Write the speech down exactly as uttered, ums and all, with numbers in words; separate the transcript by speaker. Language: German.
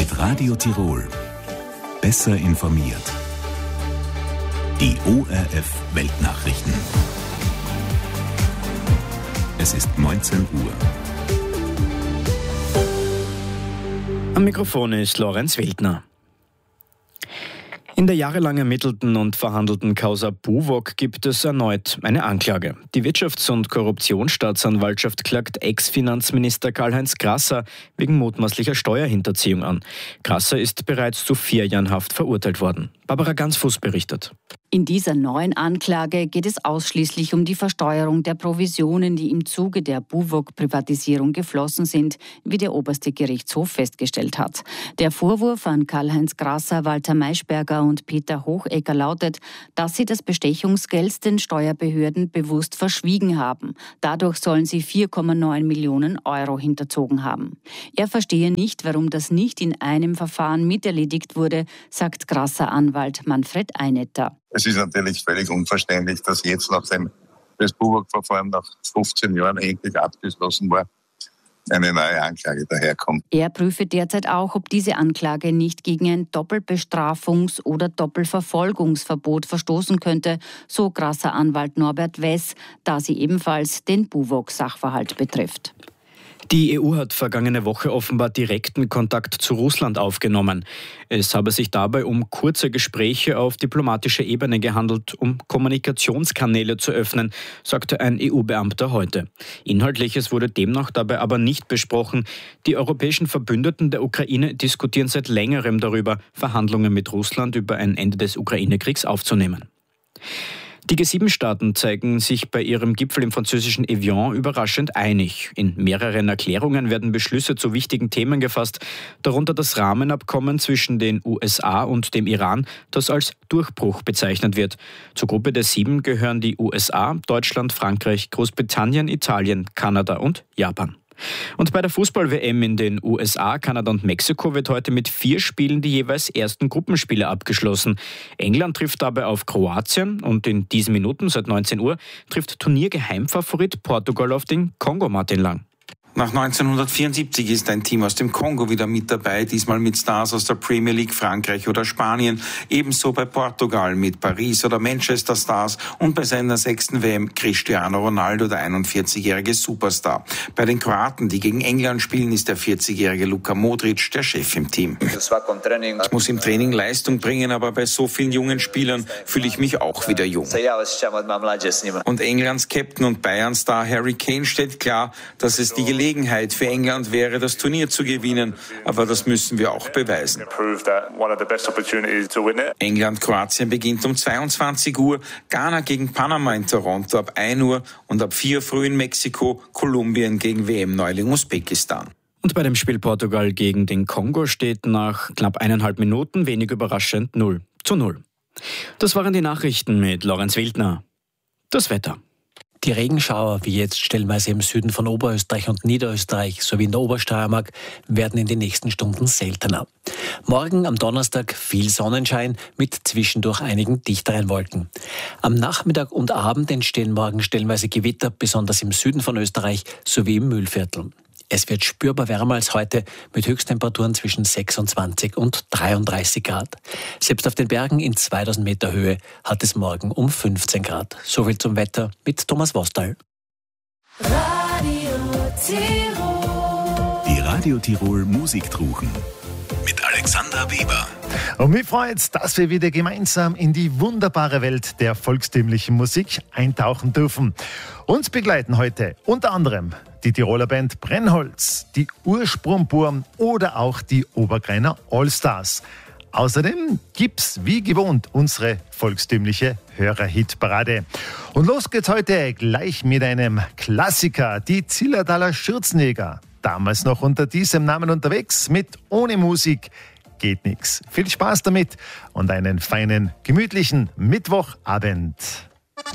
Speaker 1: Mit Radio Tirol. Besser informiert. Die O R F Weltnachrichten. Es ist neunzehn Uhr.
Speaker 2: Am Mikrofon ist Lorenz Wildner. In der jahrelang ermittelten und verhandelten Causa Buwog gibt es erneut eine Anklage. Die Wirtschafts- und Korruptionsstaatsanwaltschaft klagt Ex-Finanzminister Karl-Heinz Grasser wegen mutmaßlicher Steuerhinterziehung an. Grasser ist bereits zu vier Jahren Haft verurteilt worden. Barbara Gansfuß berichtet.
Speaker 3: In dieser neuen Anklage geht es ausschließlich um die Versteuerung der Provisionen, die im Zuge der Buwog-Privatisierung geflossen sind, wie der oberste Gerichtshof festgestellt hat. Der Vorwurf an Karl-Heinz Grasser, Walter Maischberger und Peter Hochecker lautet, dass sie das Bestechungsgeld den Steuerbehörden bewusst verschwiegen haben. Dadurch sollen sie vier Komma neun Millionen Euro hinterzogen haben. Er verstehe nicht, warum das nicht in einem Verfahren miterledigt wurde, sagt Grasser-Anwalt Manfred Einetter.
Speaker 4: Es ist natürlich völlig unverständlich, dass jetzt, nachdem das Buwog-Verfahren nach fünfzehn Jahren endlich abgeschlossen war, eine neue Anklage daherkommt.
Speaker 3: Er prüfe derzeit auch, ob diese Anklage nicht gegen ein Doppelbestrafungs- oder Doppelverfolgungsverbot verstoßen könnte, so Grasser Anwalt Norbert Wess, da sie ebenfalls den Buwog-Sachverhalt betrifft.
Speaker 2: Die E U hat vergangene Woche offenbar direkten Kontakt zu Russland aufgenommen. Es habe sich dabei um kurze Gespräche auf diplomatischer Ebene gehandelt, um Kommunikationskanäle zu öffnen, sagte ein E U-Beamter heute. Inhaltliches wurde demnach dabei aber nicht besprochen. Die europäischen Verbündeten der Ukraine diskutieren seit längerem darüber, Verhandlungen mit Russland über ein Ende des Ukraine-Kriegs aufzunehmen. Die G sieben Staaten zeigen sich bei ihrem Gipfel im französischen Evian überraschend einig. In mehreren Erklärungen werden Beschlüsse zu wichtigen Themen gefasst, darunter das Rahmenabkommen zwischen den U S A und dem Iran, das als Durchbruch bezeichnet wird. Zur Gruppe der Sieben gehören die U S A, Deutschland, Frankreich, Großbritannien, Italien, Kanada und Japan. Und bei der Fußball-W M in den U S A, Kanada und Mexiko wird heute mit vier Spielen die jeweils ersten Gruppenspiele abgeschlossen. England trifft dabei auf Kroatien und in diesen Minuten, seit neunzehn Uhr, trifft Turniergeheimfavorit Portugal auf den Kongo, Martin Lang.
Speaker 5: Nach neunzehnhundertvierundsiebzig ist ein Team aus dem Kongo wieder mit dabei, diesmal mit Stars aus der Premier League, Frankreich oder Spanien. Ebenso bei Portugal mit Paris oder Manchester Stars und bei seiner sechsten W M Cristiano Ronaldo, der einundvierzigjährige Superstar. Bei den Kroaten, die gegen England spielen, ist der vierzigjährige Luka Modric der Chef im Team. Ich muss im Training Leistung bringen, aber bei so vielen jungen Spielern fühle ich mich auch wieder jung. Und Englands Captain und Bayern-Star Harry Kane stellt klar, dass es die Gelegenheit Gelegenheit für England wäre, das Turnier zu gewinnen, aber das müssen wir auch beweisen. England-Kroatien beginnt um zweiundzwanzig Uhr, Ghana gegen Panama in Toronto ab ein Uhr und ab vier früh in Mexiko, Kolumbien gegen W M-Neuling Usbekistan.
Speaker 2: Und bei dem Spiel Portugal gegen den Kongo steht nach knapp eineinhalb Minuten wenig überraschend null zu null. Das waren die Nachrichten mit Lorenz Wildner. Das Wetter.
Speaker 6: Die Regenschauer, wie jetzt stellenweise im Süden von Oberösterreich und Niederösterreich sowie in der Obersteiermark, werden in den nächsten Stunden seltener. Morgen am Donnerstag viel Sonnenschein mit zwischendurch einigen dichteren Wolken. Am Nachmittag und Abend entstehen morgen stellenweise Gewitter, besonders im Süden von Österreich sowie im Mühlviertel. Es wird spürbar wärmer als heute mit Höchsttemperaturen zwischen sechsundzwanzig und dreiunddreißig Grad. Selbst auf den Bergen in zweitausend Meter Höhe hat es morgen um fünfzehn Grad. Soviel zum Wetter mit Thomas Wostal.
Speaker 1: Radio Tirol. Die Radio Tirol Musiktruchen mit Alexander Weber.
Speaker 7: Und mich freut, dass wir wieder gemeinsam in die wunderbare Welt der volkstümlichen Musik eintauchen dürfen. Uns begleiten heute unter anderem die Tiroler Band Brennholz, die Ursprungburm oder auch die Obergreiner Allstars. Außerdem gibt's wie gewohnt unsere volkstümliche Hörerhitparade. Und los geht's heute gleich mit einem Klassiker, die Zillertaler Schürzenjäger. Damals noch unter diesem Namen unterwegs mit Ohne Musik geht nix. Viel Spaß damit und einen feinen, gemütlichen Mittwochabend.